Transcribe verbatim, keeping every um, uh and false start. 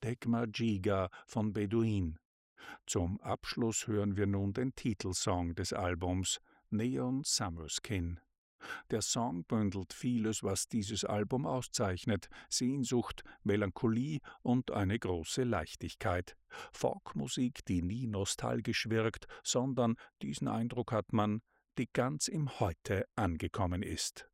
Egma Jiga von Beduin. Zum Abschluss hören wir nun den Titelsong des Albums, Neon Summer Skin. Der Song bündelt vieles, was dieses Album auszeichnet: Sehnsucht, Melancholie und eine große Leichtigkeit. Folkmusik, die nie nostalgisch wirkt, sondern, diesen Eindruck hat man, die ganz im Heute angekommen ist.